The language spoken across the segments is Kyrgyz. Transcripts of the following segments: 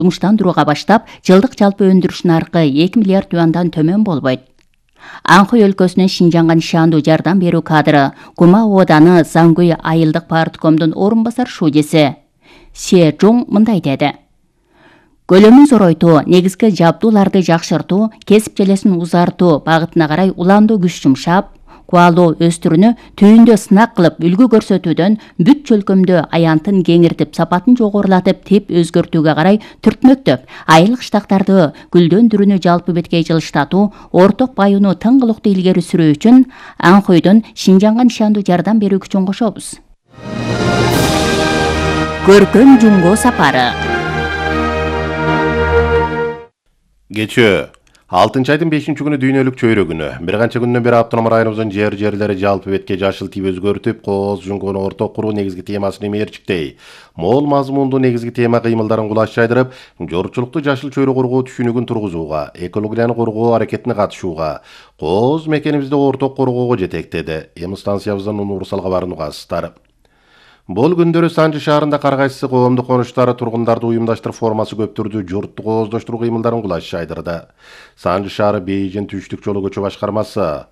жумуштандырууга баштап, жылдык жалпы өндүрүш наркы 2 миллиард юандан төмөн болбойт. Анхой өлкөсүнүн Шинжаңга нишандуу жардам берүү кадры Гума ооданы Зангуй айылдык парткомдун орун басар шуудеси Се Жон мындай деди. Көлөмүн зоройтуу, негизги жабдууларды жакшыртуу, кесип желесин узартуу багытына карай уламдуу күч жумшап, кубалуу өстүрүүнү түйүндө сынак кылып үлгү көрсөтүүдөн бүт чөлкөмдө аянтын кеңиртип, сапатын жогорулатып, тип өзгөртүүгө карай түртмөктөп, айылык штактарды гүлдөндүрүүнү жалпы беткей жылыштатуу, орток баюуну тыңгылыктуу илгери сүрүү үчүн Анхойдун Шинжаңга нишандуу жардам берүү күчүн кошобуз. Көркөм жумго сапары. Geçö 6 айдын 5-күнү дүйнөлүк чөйрө күнү. Бир канча күндөн бери автоном районубуздун жерлери жалпы бетке жашыл тип өзгөртүп, кооз жуңгону орток куруу негизги темасын эмерчиктей. Мол мазмундуу негизги тема кыймылдарын кулаш жайдырып, жоручулукту жашыл чөйрө коргоо түшүнүгүн тургузууга, экологияны коргоо аракетине катышууга, кооз мекенибизди орток коргоого жетектеди. Эми станциябыздын универсал кабарын угасыздар. Бул күндөрү Санжы шаарында Каргайсы коомдук конуштары тургундарды уюмдаштырып формасы көптүрдү, журтту кооздоштуруу кыймылдарын кулаш жайдырды. Санжы шаары Бейжин түштүк жолу көчө башкармасы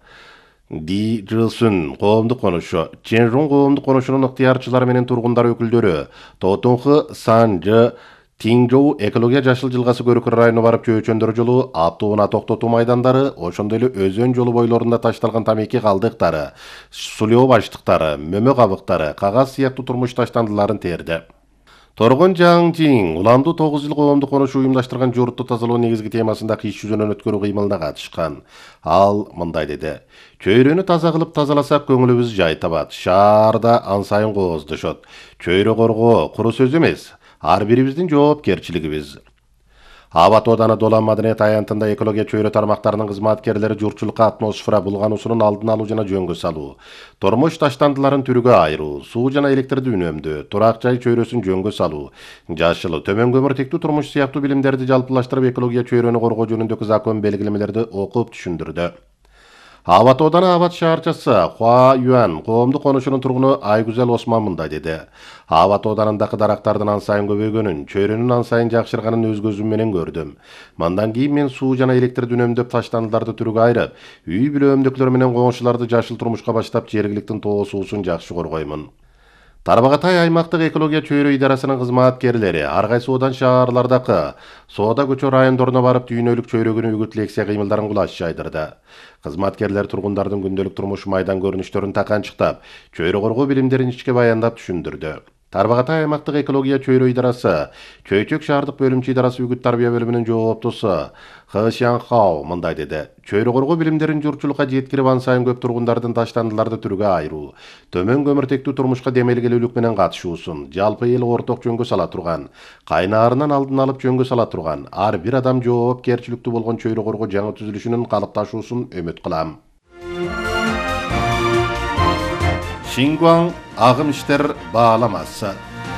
Ди Жылсүн коомдук конушу, Ченжун коомдук конушунун ыктыярчылары менен тургундар өкүлдөрү, Тотунхы Санжы Тиңжоу экология жашыл жылгасы көрүкөр району барып чөйчөндөр жолу, автоунаа токтотуу майдандары, ошондой эле өзөн жолу бойлорунда ташталган тамеки калдыктары, сулоо баштыктары, мөмө кабыктары, кагаз сыяктуу турмуш таштандыларын терди. Торгон Жаңжиң уламдуу 9 жыл коомдук конушу уюмдаштырган журтту тазалоо негизги темасында иш жүзүнөн өткөрүү кыймылына катышкан. Ал мындай деди. Чөйрөнү таза кылып тазаласак көңүлүбүз жай табат. Шаарда ан сайын кооздошот. Чөйрө коргоо куру сөз эмес. Ар бирибиздин жоопкерчилигибиз. Абат Ооданы Долан Маданият аянтында экология чөйрө тармактарынын кызматкерлери журтчулукка атмосфера булгануусунун алдын алуу жана жөнгө салуу, тормуш таштандыларын түрүгө айыруу, суу жана электрди үнөмдөө, турак жай чөйрөсүн жөнгө салуу, жашыл, төмөн көмүртектүү турмуш сыяктуу билимдерди жалпылаштырып экология чөйрөнү коргоо жөнүндөгү закон белгилемелерди окуп түшүндүрдү. Абат Ооданы Абат шаарчасы Хуа Юан коомдук конушунун тургуну Айгүзел Осман мындай деди. АбатОоданындагы дарактардын ан сайын көбөйгөнүн, чөйрөнүн ан сайын жакшырганын өз көзүм менен көрдүм. Мандан кийин мен суу жана электрди үнөмдөп таштандыларды түрүгө айырып, үй бүлө менен коңшуларды жашыл турмушка баштап жергиликтин тоо суусун жакшы коргоймун. Тарбағатай аймактык экология чөйрө идарасынын кызматкерлери ар кайсы Одан шаарлардагы Соода көчө райондоруна барып дүйнөлүк чөйрө күнү үгүт лекция кыймылдарын кулаш жайдырды. Кызматкерлер тургундардын күндөлүк турмуш майдан көрүнүштөрүн таканчыктап, чөйрө коргоо билимдерин ичке баяндап түшүндүрдү. Тарбағатай аймактык экология чөйрө идарасы, Чөйчөк шаардык бөлүмчө идарасы үгүт тарбия бөлүмүнүн жооптусу Хы Сяңхао мындай деди. Чөйрө коргоо билимдерин журтчулукка жеткирип ан сайын көп тургундардын таштандыларды түрүгө айыруу, төмөн көмүртектүү турмушка демелгелүүлүк менен катышуусун жалпы эл орток жөнгө сала турган, кайнаарынан алдын алып жөнгө сала турган, ар бир адам жоопкерчиликтүү болгон чөйрө коргоо жаңы түзүлүшүнүн калыпташуусун үмүт кылам. Шингуаң агым иштер бааламасы.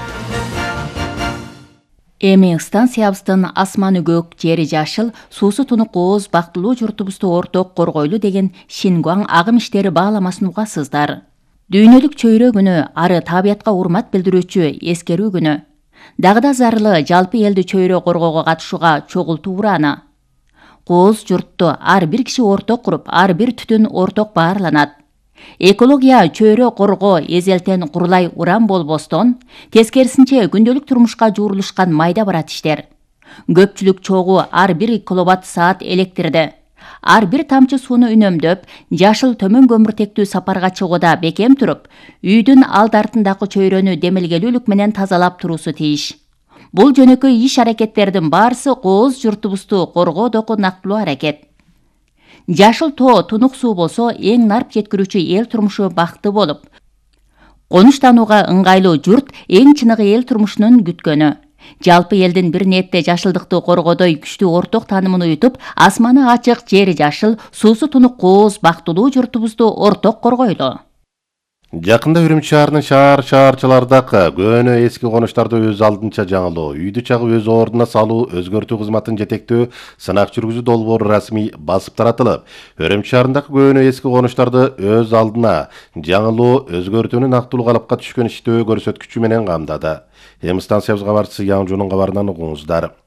Эми станциябыздын асманы көк, жери жашыл, суусу тунук кооз, бактылуу журтубузду орток коргойлу деген Шингуаң агым иштери бааламасын угасыздар. Дүйнөлүк чөйрө күнү ары табиятка урмат билдирүүчү эскерүү күнү. Дагы да зарылы жалпы элди чөйрө коргоого катышууга чогултуу ураны. Кооз журтту ар бир киши орток куруп, ар бир түтүн орток баарланат. Экология чөйрө коргоо эзелтен курулай уран болбостон, тескерисинче күндөлүк турмушка жуурулушкан майда барат иштер. Көпчүлүк чогуу ар бир киловатт саат электрди, ар бир тамчы сууну үнөмдөп, жашыл төмөн көмүртектүү сапарга чыгууда бекем туруп, үйдүн алды артындагы чөйрөнү демилгелүүлүк менен тазалап туруусу тийиш. Бул жөнөкөй иш аракеттердин баарысы кооз журтубузду коргоодогу нактылуу аракет. Жашыл тоо, тунук суу болсо эң нарп жеткирүүчү эл турмушу бакты болуп, конуштанууга ыңгайлуу журт эң чыныгы эл турмушунун күткөнү. Жалпы элдин бир нетте жашылдыкты коргоодой күчтүү орток таанымын уютуп, асманы ачык, жери жашыл, суусу тунук кооз, бактылуу журтубузду орток коргойлу. Жакында Үрүмчү шаарынын шаарчылардагы көөнө эски конуштарды өз алдынча жаңылоо, үйдү чагып өз ордуна салуу, өзгөртүү кызматын жетектөө сынак жүргүзүү долбоору расмий басып таратылып, Үрүмчү шаарындагы көөнө эски конуштарды өз алдына жаңылоо, өзгөртүүнү нактылуу калыпка түшкөн иштөө көрсөткүчү менен камдады. Эми станциябыз кабарчысы Яңжунун кабарынан угуңуздар.